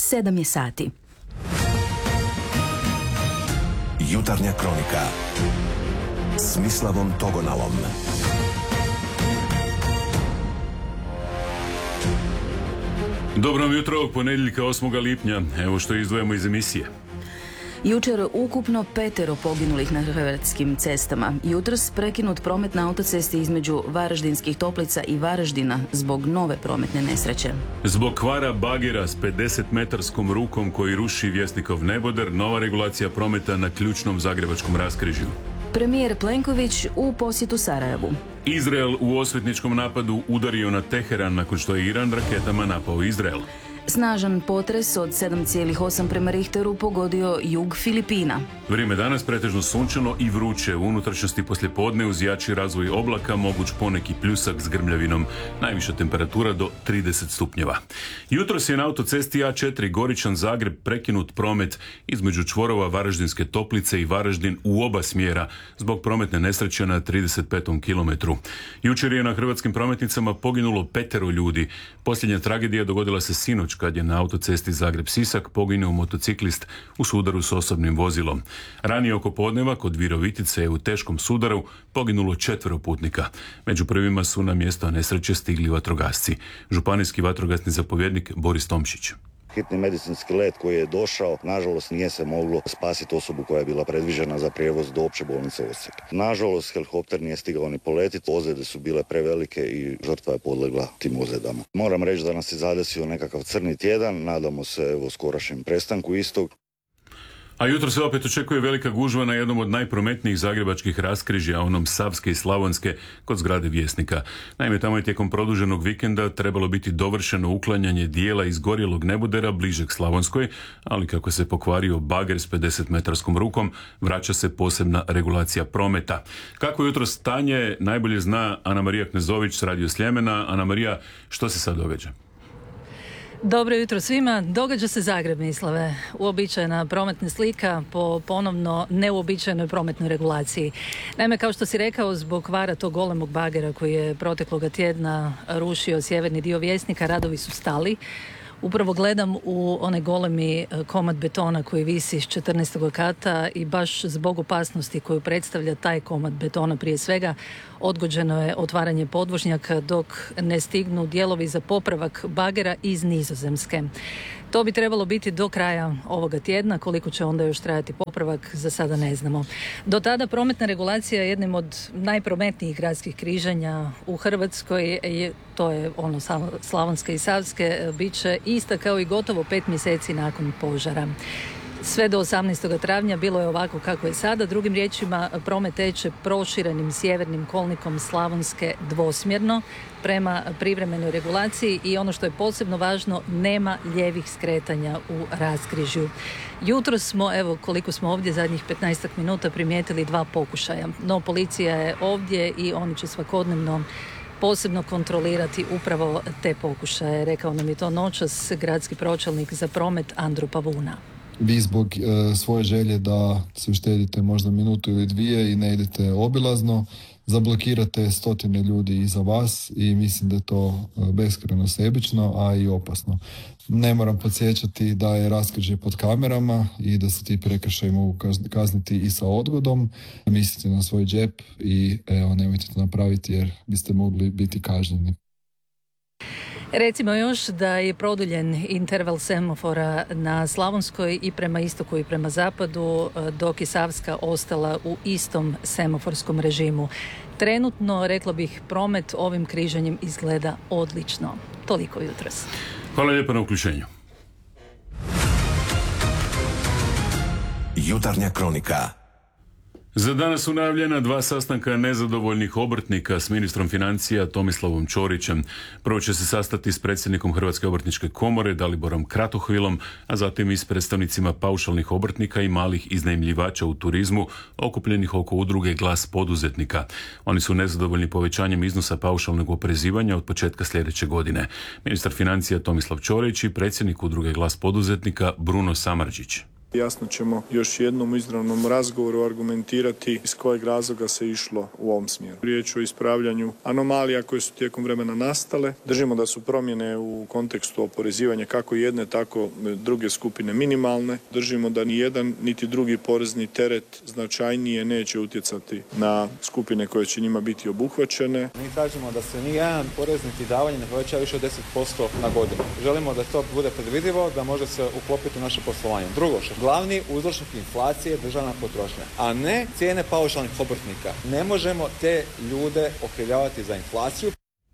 7 je sati. Jutarnja kronika s Mislavom Togonalom. Dobro jutro ovog ponedjeljka 8. lipnja. Evo što izdvojamo iz emisije. Jučer ukupno 5 poginulih na hrvatskim cestama. Jutros prekinut promet na autocesti između Varaždinskih Toplica i Varaždina zbog nove prometne nesreće. Zbog kvara bagera s 50-metarskom rukom koji ruši Vjesnikov neboder, nova regulacija prometa na ključnom zagrebačkom raskrižju. Premijer Plenković u posjetu Sarajevu. Izrael u osvetničkom napadu udario na Teheran nakon što je Iran raketama napao Izrael. Snažan potres od 7,8 prema Richteru pogodio jug Filipina. Vrijeme danas pretežno sunčano i vruće. U unutrašnjosti poslijepodne uz jači razvoj oblaka moguć poneki pljusak s grmljavinom. Najviša temperatura do 30 stupnjeva. Jutros je na autocesti A4 Goričan-Zagreb prekinut promet između čvorova Varaždinske Toplice i Varaždin u oba smjera zbog prometne nesreće na 35. kilometru. Jučer je na hrvatskim prometnicama poginulo 5 ljudi. Posljednja tragedija dogodila se sinoć kad je na autocesti Zagreb-Sisak poginuo motociklist u sudaru s osobnim vozilom. Ranije oko podneva kod Virovitice je u teškom sudaru poginulo 4 putnika. Među prvima su na mjesto nesreće stigli vatrogasci. Županijski vatrogasni zapovjednik Boris Tomšić. Hitni medicinski let koji je došao, nažalost nije se moglo spasiti osobu koja je bila predviđena za prijevoz do opće bolnice Osijek. Nažalost, helikopter nije stigao ni poletiti, ozljede su bile prevelike i žrtva je podlegla tim ozljedama. Moram reći da nas je zadesio nekakav crni tjedan, nadamo se skorašnjem prestanku istog. A jutro se opet očekuje velika gužva na jednom od najprometnijih zagrebačkih raskrižja, onom Savske i Slavonske, kod zgrade Vjesnika. Naime, tamo je tijekom produženog vikenda trebalo biti dovršeno uklanjanje dijela izgorjelog nebodera bližeg Slavonskoj, ali kako se pokvario bager s 50-metarskom rukom, vraća se posebna regulacija prometa. Kako je jutro stanje, najbolje zna Ana Marija Knezović s Radio Sljemena. Ana Marija, što se sad događa? Dobro jutro svima. Događa se Zagreb, Mislave. Uobičajena prometna slika po ponovno neuobičajenoj prometnoj regulaciji. Naime, kao što si rekao, zbog kvara tog golemog bagera koji je protekloga tjedna rušio sjeverni dio Vjesnika, radovi su stali. Upravo gledam u onaj golemi komad betona koji visi s 14. kata i baš zbog opasnosti koju predstavlja taj komad betona prije svega odgođeno je otvaranje podvožnjaka dok ne stignu dijelovi za popravak bagera iz Nizozemske. To bi trebalo biti do kraja ovoga tjedna, koliko će onda još trajati popravak, za sada ne znamo. Do tada prometna regulacija je jednim od najprometnijih gradskih križanja u Hrvatskoj, to je ono Slavonske i Savske, bit će ista kao i gotovo 5 mjeseci nakon požara. Sve do 18. travnja bilo je ovako kako je sada. Drugim riječima, promet teče proširenim sjevernim kolnikom Slavonske dvosmjerno prema privremenoj regulaciji i ono što je posebno važno, nema lijevih skretanja u raskrižju. Jutro smo, evo koliko smo ovdje zadnjih 15 minuta, primijetili 2 pokušaja. No policija je ovdje i oni će svakodnevno posebno kontrolirati upravo te pokušaje. Rekao nam je to noćas gradski pročelnik za promet Andro Pavuna. Vi zbog svoje želje da se uštedite možda minutu ili 2 i ne idete obilazno, zablokirate stotine ljudi iza vas i mislim da je to beskrajno sebično, a i opasno. Ne moram podsjećati da je raskrižje pod kamerama i da se ti prekršaji mogu kazniti i sa odgodom. Mislite na svoj džep i nemojte to napraviti jer biste mogli biti kažnjeni. Recimo još da je produljen interval semafora na Slavonskoj i prema istoku i prema zapadu, dok je Savska ostala u istom semaforskom režimu. Trenutno, rekla bih, promet ovim križanjem izgleda odlično. Toliko jutros. Hvala lijepo na uključenju. Jutarnja kronika. Za danas su najavljena 2 sastanka nezadovoljnih obrtnika s ministrom financija Tomislavom Ćorićem. Prvo će se sastati s predsjednikom Hrvatske obrtničke komore Daliborom Kratohvilom, a zatim i s predstavnicima paušalnih obrtnika i malih iznajmljivača u turizmu okupljenih oko udruge Glas poduzetnika. Oni su nezadovoljni povećanjem iznosa paušalnog oporezivanja od početka sljedeće godine. Ministar financija Tomislav Ćorić i predsjednik udruge Glas poduzetnika Bruno Samardžić. Jasno ćemo još jednom u izravnom razgovoru argumentirati iz kojeg razloga se išlo u ovom smjeru. Riječ o ispravljanju anomalija koje su tijekom vremena nastale. Držimo da su promjene u kontekstu oporezivanja kako jedne, tako druge skupine minimalne. Držimo da ni jedan niti drugi porezni teret značajnije neće utjecati na skupine koje će njima biti obuhvaćene. Mi tražimo da se ni jedan porez niti davanje ne poveća više od 10% na godinu. Želimo da to bude predvidivo, da može se uklopiti u naše poslovanje. Drugo, glavni uzročnik inflacije je državna potrošnja, a ne cijene paušalnih obrtnika. Ne možemo te ljude okrivljavati za inflaciju.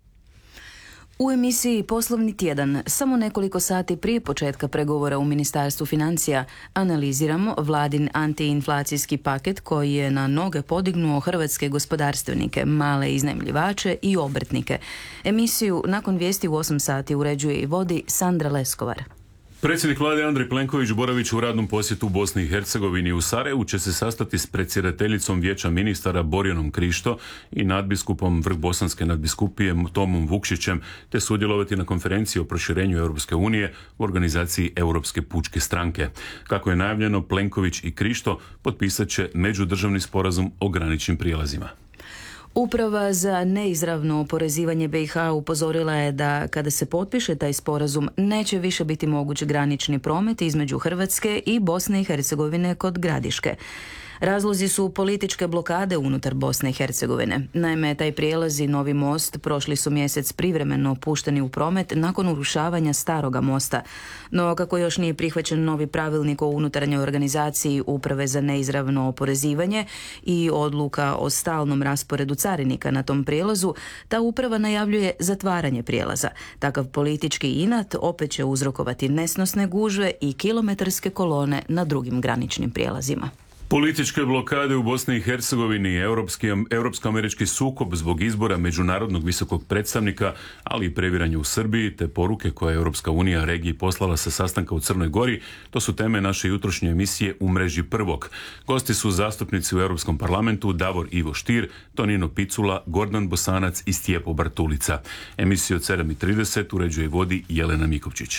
U emisiji Poslovni tjedan, samo nekoliko sati prije početka pregovora u Ministarstvu financija, analiziramo vladin antiinflacijski paket koji je na noge podignuo hrvatske gospodarstvenike, male iznajmljivače i obrtnike. Emisiju nakon vijesti u 8 sati uređuje i vodi Sandra Leskovar. Predsjednik vlade Andrej Plenković boravić u radnom posjetu u Bosni i Hercegovini. U Sarajevu će se sastati s predsjedateljicom Vijeća ministara Borjanom Krišto i nadbiskupom Vrhbosanske nadbiskupije Tomom Vukšićem, te sudjelovati na konferenciji o proširenju Europske unije u organizaciji Europske pučke stranke. Kako je najavljeno, Plenković i Krišto potpisat će međudržavni sporazum o graničnim prijelazima. Uprava za neizravno oporezivanje BiH upozorila je da kada se potpiše taj sporazum neće više biti moguć granični promet između Hrvatske i Bosne i Hercegovine kod Gradiške. Razlozi su političke blokade unutar Bosne i Hercegovine. Naime, taj prijelaz i novi most prošli su mjesec privremeno pušteni u promet nakon urušavanja staroga mosta. No, kako još nije prihvaćen novi pravilnik o unutarnjoj organizaciji Uprave za neizravno oporezivanje i odluka o stalnom rasporedu carinika na tom prijelazu, ta uprava najavljuje zatvaranje prijelaza. Takav politički inat opet će uzrokovati nesnosne gužve i kilometarske kolone na drugim graničnim prijelazima. Političke blokade u Bosni i Hercegovini, europsko-američki sukob zbog izbora međunarodnog visokog predstavnika, ali i previranje u Srbiji, te poruke koje je Europska unija regiji poslala sa sastanka u Crnoj Gori, to su teme naše jutrošnje emisije U mreži prvog. Gosti su zastupnici u Europskom parlamentu Davor Ivo Stier, Tonino Picula, Gordan Bosanac i Stjepo Bartulica. Emisiju od 7:30 uređuje i vodi Jelena Mikovčić.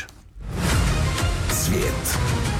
Svijet.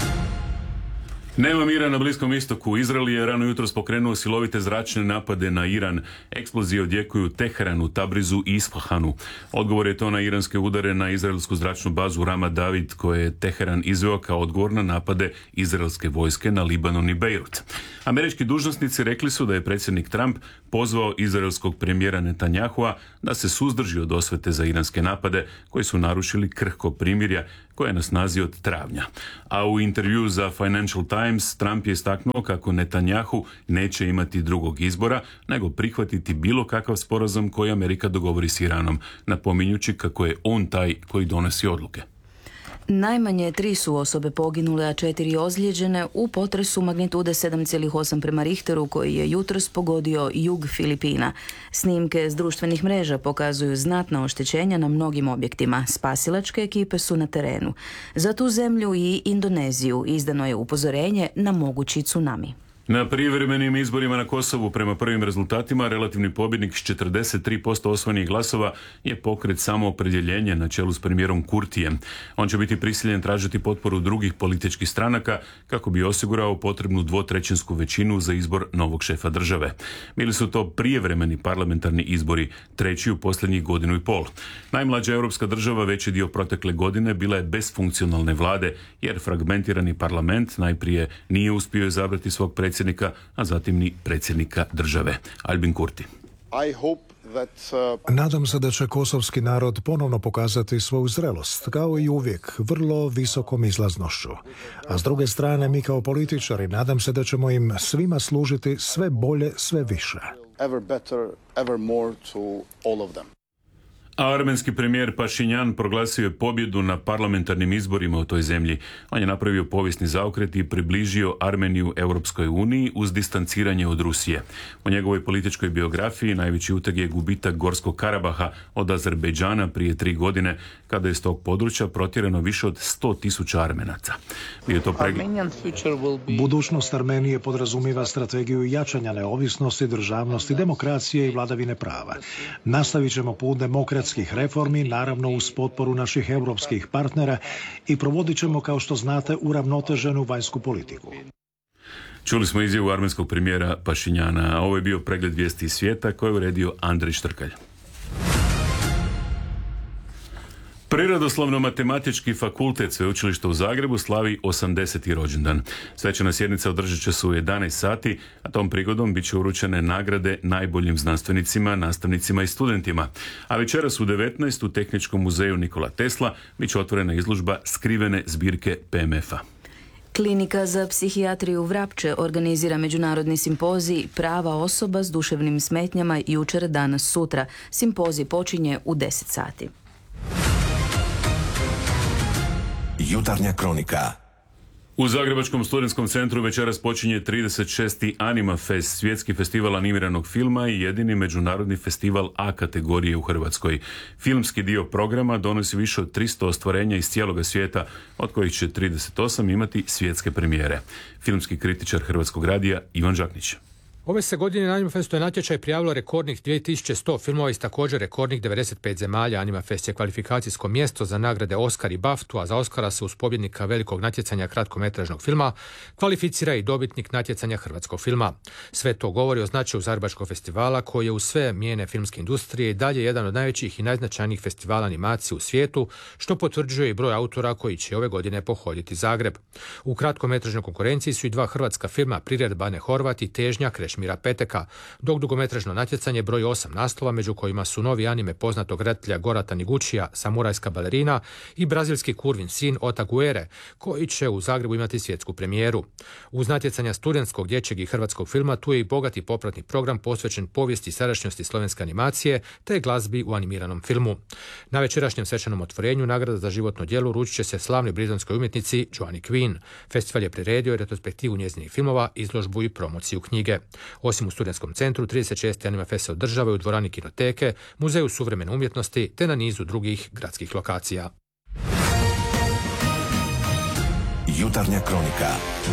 Nema mira na Bliskom istoku. Izrael je rano jutros pokrenuo silovite zračne napade na Iran. Eksplozije odjekuju Teheranu, Tabrizu i Isfahanu. Odgovor je to na iranske udare na izraelsku zračnu bazu Ramat David, koje je Teheran izveo kao odgovor na napade izraelske vojske na Libanon i Bejrut. Američki dužnosnici rekli su da je predsjednik Trump pozvao izraelskog premijera Netanyahua da se suzdrži od osvete za iranske napade koji su narušili krhko primirja koje je na snazi od travnja. A u intervju za Financial Times Trump je istaknuo kako Netanyahu neće imati drugog izbora nego prihvatiti bilo kakav sporazum koji Amerika dogovori s Iranom, napominjući kako je on taj koji donosi odluke. Najmanje 3 su osobe poginule, a 4 ozlijeđene u potresu magnitude 7,8 prema Richteru koji je jutros pogodio jug Filipina. Snimke s društvenih mreža pokazuju znatna oštećenja na mnogim objektima. Spasilačke ekipe su na terenu. Za tu zemlju i Indoneziju izdano je upozorenje na mogući tsunami. Na prijevremenim izborima na Kosovu prema prvim rezultatima relativni pobjednik s 43% osvojenih glasova je pokret Samoopredjeljenje na čelu s premijerom Kurtijem. On će biti prisiljen tražiti potporu drugih političkih stranaka kako bi osigurao potrebnu 2/3 većinu za izbor novog šefa države. Bili su to prijevremeni parlamentarni izbori, treći u posljednjih 1.5 godina. Najmlađa europska država veći dio protekle godine bila je bez funkcionalne vlade jer fragmentirani parlament najprije nije uspio izabrati svog predsjednika, a zatim ni predsjednika države. Albin Kurti. Nadam se da će kosovski narod ponovno pokazati svoju zrelost, kao i uvijek, vrlo visokom izlaznošću. A s druge strane, mi kao političari nadam se da ćemo im svima služiti sve bolje, sve više. A armenski premijer Pašinjan proglasio je pobjedu na parlamentarnim izborima u toj zemlji. On je napravio povijesni zaokret i približio Armeniju Europskoj uniji uz distanciranje od Rusije. U njegovoj političkoj biografiji najveći uteg je gubitak Gorskog Karabaha od Azerbejdžana prije 3 godine, kada je s tog područja protjerano više od 100.000 Armenaca. Budućnost Armenije podrazumiva strategiju jačanja neovisnosti, državnosti, demokracije i vladavine prava. Nastavit ćemo put demokracije energetskih reformi, naravno uz potporu naših europskih partnera, i provodit ćemo, kao što znate, uravnoteženu vanjsku politiku. Čuli smo izjavu armenskog premijera Pašinjana, a ovo je bio pregled vijesti iz svijeta koje je uredio Andrej Štrkalj. Prirodoslovno-matematički fakultet Sveučilišta u Zagrebu slavi 80. rođendan. Svečana sjednica održat će se u 11 sati, a tom prigodom bit će uručene nagrade najboljim znanstvenicima, nastavnicima i studentima. A večeras u 19 u Tehničkom muzeju Nikola Tesla bit će otvorena izložba skrivene zbirke PMF-a. Klinika za psihijatriju Vrapče organizira međunarodni simpozij Prava osoba s duševnim smetnjama jučer, danas, sutra. Simpozij počinje u 10 sati. Jutarnja kronika. U Zagrebačkom studentskom centru večeras počinje 36. Anima Fest, svjetski festival animiranog filma i jedini međunarodni festival A kategorije u Hrvatskoj. Filmski dio programa donosi više od 300 ostvarenja iz cijeloga svijeta, od kojih će 38 imati svjetske premijere. Filmski kritičar Hrvatskog radija Ivan Žaknić. Ove se godine na Animafestu je natječaj prijavilo rekordnih 2100 filmova iz također rekordnih 95 zemalja. Animafest je kvalifikacijsko mjesto za nagrade Oscar i BAFTA, a za Oscara se uz pobjednika velikog natjecanja kratkometražnog filma kvalificira i dobitnik natjecanja hrvatskog filma. Sve to govori o značaju Zagrebačkog festivala, koji je u sve mijene filmske industrije i dalje jedan od najvećih i najznačajnijih festivala animacije u svijetu, što potvrđuje i broj autora koji će ove godine pohoditi Zagreb. U kratkometražnoj konkurenciji su i 2 hrvatska filma, Prired Bane Horvat i Težnja Krešimira Peteka, dok dugometražno natjecanje broji 8 naslova, među kojima su novi anime poznatog redatelja Gorata Niguchija, Samurajska balerina, i brazilski kurvin sin Otaguere, koji će u Zagrebu imati svjetsku premijeru. Uz natjecanja studentskog, dječjeg i hrvatskog filma, tu je i bogati popratni program posvećen povijesti i sadašnjosti slovenske animacije te glazbi u animiranom filmu. Na večerašnjem svečanom otvorenju nagrada za životno djelo uručit će se slavnoj britanskoj umjetnici Joanne Quinn. Festival je priredio retrospektivu njezinih filmova, izložbu i promociju knjige. Osim u studentskom centru, 36. Animafest se održava u dvorani Kinoteke, Muzeju suvremene umjetnosti te na nizu drugih gradskih lokacija. Jutarnja kronika.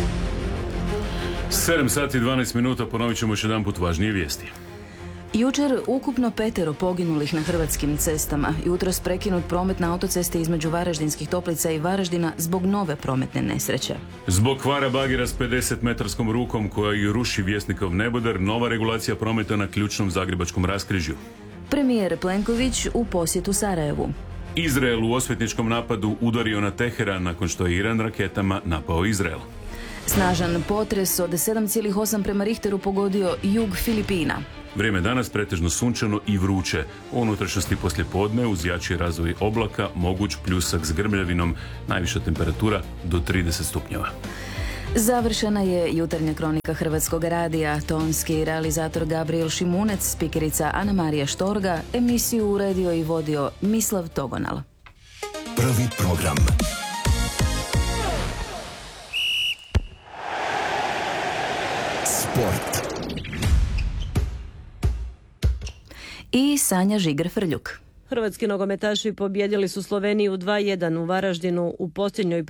7 sati i 12 minuta, ponovit ćemo još jedanput važnije vijesti. Jučer ukupno 5 poginulih na hrvatskim cestama. Jutros prekinut promet na autocesti između Varaždinskih Toplica i Varaždina zbog nove prometne nesreće. Zbog kvara bagera s 50-metarskom rukom koja ju ruši Vjesnikov neboder, nova regulacija prometa na ključnom zagrebačkom raskrižju. Premijer Plenković u posjetu Sarajevu. Izrael u osvetničkom napadu udario na Teheran nakon što je Iran raketama napao Izrael. Snažan potres od 7,8 prema Richteru pogodio jug Filipina. Vrijeme danas pretežno sunčano i vruće. U unutrašnjosti poslijepodne uz jači razvoj oblaka moguć pljusak s grmljavinom, najviša temperatura do 30 stupnjeva. Završena je jutarnja kronika Hrvatskog radija. Tonski realizator Gabriel Šimunec, spikerica Ana Marija Štorga, emisiju uredio i vodio Mislav Togonal. Prvi program. Sport. I Sanja Žiger-Frljuk. Hrvatski nogometaši pobijedili su Sloveniju 2:1 u Varaždinu u posljednjoj